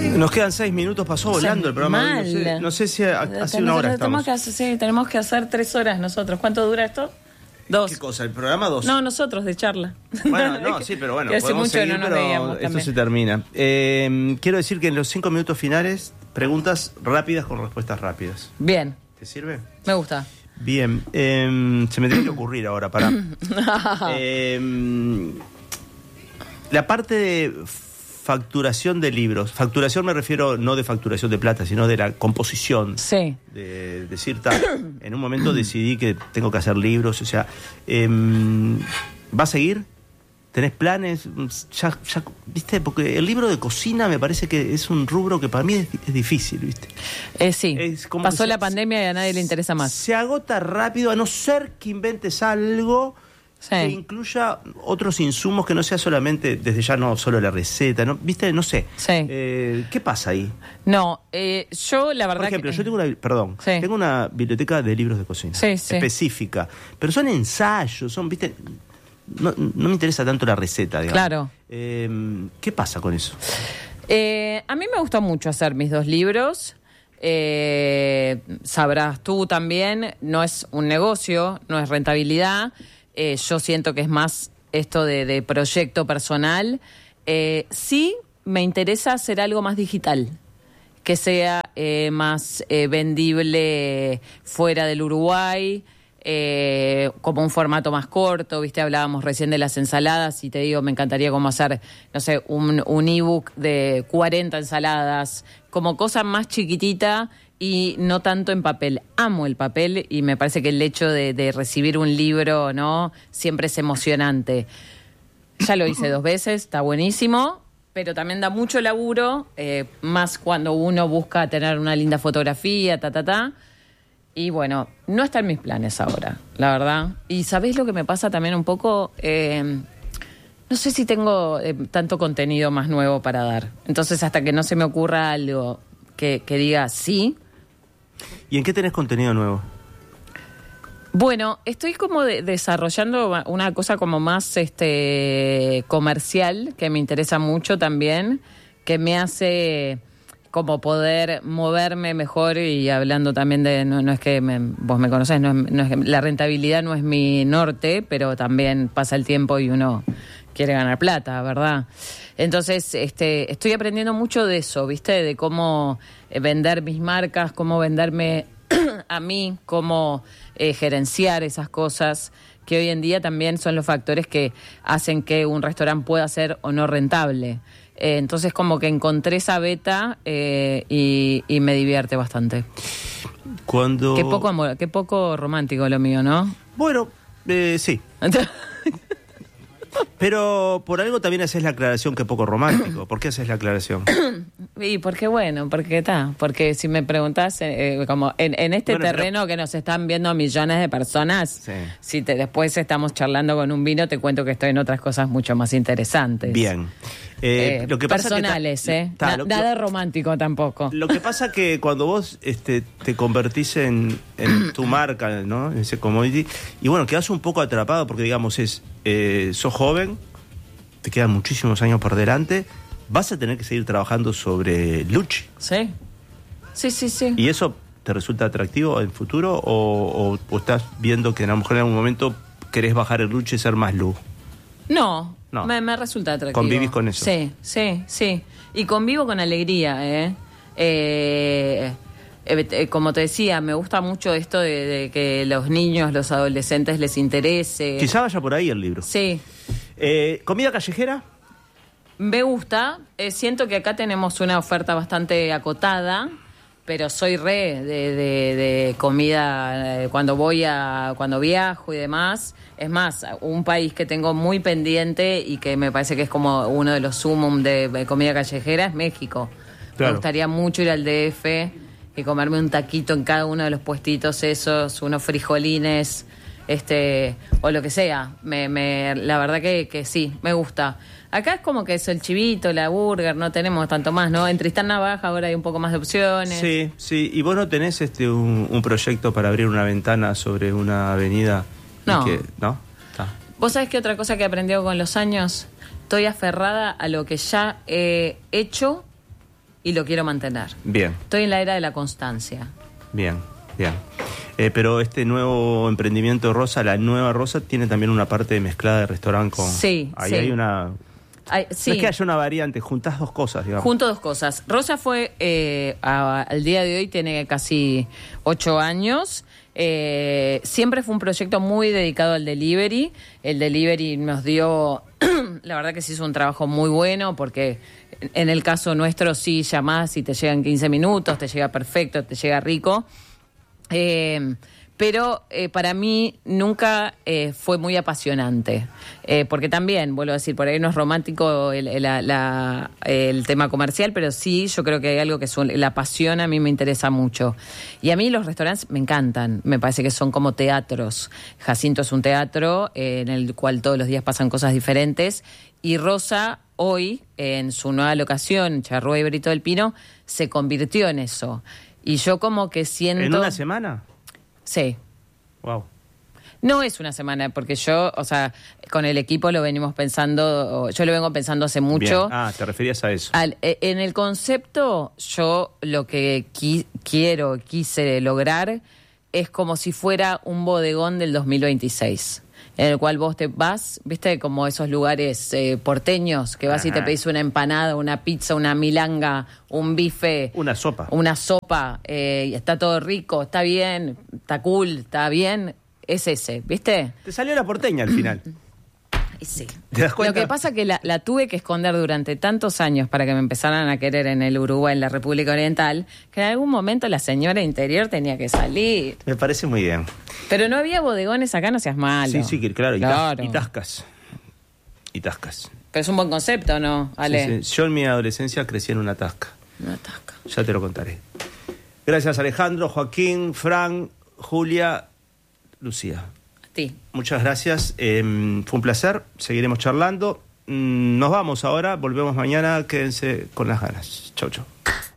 Nos quedan 6 minutos, pasó volando el programa. Mal. No sé si hace una hora estamos. Tenemos que hacer 3 horas nosotros. ¿Cuánto dura esto? 2. ¿Qué cosa? ¿El programa 2? No, nosotros de charla. Bueno, no, sí, pero bueno, que hace podemos mucho seguir, no nos pero veíamos esto también. se termina. Quiero decir que en los 5 minutos finales, preguntas rápidas con respuestas rápidas. Bien. ¿Te sirve? Me gusta. Bien. Se me tiene que ocurrir ahora, pará. La parte de facturación de libros. Facturación me refiero no de facturación de plata, sino de la composición. Sí. De decir, en un momento decidí que tengo que hacer libros, o sea, ¿va a seguir? ¿Tenés planes? Ya, ¿viste? Porque el libro de cocina me parece que es un rubro que para mí es difícil, ¿viste? Sí. Pasó la pandemia y a nadie le interesa más. Se agota rápido, a no ser que inventes algo que incluya otros insumos, que no sea solamente, desde ya no solo la receta, ¿no? ¿Viste? No sé. Sí. ¿Qué pasa ahí? No, yo la verdad Por ejemplo, que... yo tengo una biblioteca de libros de cocina específica, pero son ensayos, ¿viste? No me interesa tanto la receta, digamos. Claro. ¿Qué pasa con eso? A mí me gusta mucho hacer mis 2 libros. Sabrás tú también, no es un negocio, no es rentabilidad. Yo siento que es más esto de proyecto personal. Sí me interesa hacer algo más digital, que sea más vendible fuera del Uruguay, como un formato más corto, ¿viste? Hablábamos recién de las ensaladas y te digo, me encantaría como hacer, no sé, un ebook de 40 ensaladas, como cosa más chiquitita y no tanto en papel. Amo el papel y me parece que el hecho de recibir un libro, ¿no? Siempre es emocionante. Ya lo hice 2 veces, está buenísimo, pero también da mucho laburo, más cuando uno busca tener una linda fotografía, Y bueno, no está en mis planes ahora, la verdad. Y ¿sabés lo que me pasa también un poco? No sé si tengo tanto contenido más nuevo para dar. Entonces, hasta que no se me ocurra algo que diga sí. ¿Y en qué tenés contenido nuevo? Bueno, estoy como desarrollando una cosa como más comercial, que me interesa mucho también, que me hace como poder moverme mejor, y hablando también de, no es que vos me conocés, no es la rentabilidad no es mi norte, pero también pasa el tiempo y uno quiere ganar plata, ¿verdad? Entonces, estoy aprendiendo mucho de eso, ¿viste? De cómo vender mis marcas, cómo venderme a mí, cómo gerenciar esas cosas, que hoy en día también son los factores que hacen que un restaurante pueda ser o no rentable. Entonces, como que encontré esa beta y me divierte bastante. Qué poco romántico lo mío, ¿no? Bueno, sí. Pero por algo también haces la aclaración que poco romántico. ¿Por qué haces la aclaración? Y porque porque si me preguntás, como en este terreno que nos están viendo millones de personas, si después estamos charlando con un vino, te cuento que estoy en otras cosas mucho más interesantes. Bien. Lo que pasa personales, nada romántico tampoco. Lo que pasa que cuando vos te convertís en tu marca, ¿no? En ese commodity, y bueno, quedás un poco atrapado porque, digamos, sos joven, te quedan muchísimos años por delante, vas a tener que seguir trabajando sobre Lucci. Sí. ¿Y eso te resulta atractivo en futuro o estás viendo que a lo mejor en algún momento querés bajar el Lucci y ser más Lu? No. Me resulta atractivo. ¿Convivís con eso? Sí. Y convivo con alegría, como te decía, me gusta mucho esto de que los niños, los adolescentes les interese. Quizá vaya por ahí el libro. Sí. ¿Comida callejera? Me gusta. Siento que acá tenemos una oferta bastante acotada, pero soy de comida cuando viajo y demás. Es más, un país que tengo muy pendiente y que me parece que es como uno de los sumum de comida callejera es México. Claro. Me gustaría mucho ir al DF y comerme un taquito en cada uno de los puestitos esos, unos frijolines, o lo que sea. La verdad que sí, me gusta. Acá es como que es el chivito, la burger, no tenemos tanto más, ¿no? En Tristán Navaja ahora hay un poco más de opciones. Sí. ¿Y vos no tenés un proyecto para abrir una ventana sobre una avenida? No. ¿No? ¿Vos sabés qué otra cosa que he aprendido con los años? Estoy aferrada a lo que ya he hecho y lo quiero mantener. Bien. Estoy en la era de la constancia. Bien. Pero este nuevo emprendimiento Rosa, la nueva Rosa, tiene también una parte mezclada de restaurante con... Sí, ahí sí. hay una... Sí. No es que haya una variante, juntás dos cosas, digamos. Junto dos cosas. Rosa fue, al día de hoy, tiene casi 8 años. Siempre fue un proyecto muy dedicado al delivery. El delivery nos dio, la verdad que se hizo un trabajo muy bueno, porque en el caso nuestro sí llamás y te llegan 15 minutos, te llega perfecto, te llega rico. Pero para mí nunca fue muy apasionante, porque también, vuelvo a decir, por ahí no es romántico el tema comercial, pero sí yo creo que hay algo que la pasión a mí me interesa mucho. Y a mí los restaurantes me encantan, me parece que son como teatros. Jacinto es un teatro en el cual todos los días pasan cosas diferentes, y Rosa hoy, en su nueva locación, Charrúa y Brito del Pino, se convirtió en eso. Y yo como que siento... ¿En una semana? Sí. Wow. No es una semana, porque yo, o sea, con el equipo lo venimos pensando, yo lo vengo pensando hace mucho. Bien. Te referías a eso. En el concepto, yo lo que quise lograr es como si fuera un bodegón del 2026. En el cual vos te vas, viste, como esos lugares porteños, que vas y te pedís una empanada, una pizza, una milanga, un bife. Una sopa. Y está todo rico, está bien, está cool, está bien. Es ese, ¿viste? Te salió la porteña al final. Sí. ¿Te das cuenta? Lo que pasa es que la tuve que esconder durante tantos años para que me empezaran a querer en el Uruguay, en la República Oriental, que en algún momento la señora interior tenía que salir. Me parece muy bien. Pero no había bodegones acá, no seas malo. Sí, claro. Claro. Y tascas. Pero es un buen concepto, ¿no, Ale? Sí. Yo en mi adolescencia crecí en una tasca. Una tasca. Ya te lo contaré. Gracias, Alejandro, Joaquín, Fran, Julia, Lucía. Sí. Muchas gracias. Fue un placer. Seguiremos charlando. Nos vamos ahora. Volvemos mañana. Quédense con las ganas. Chau.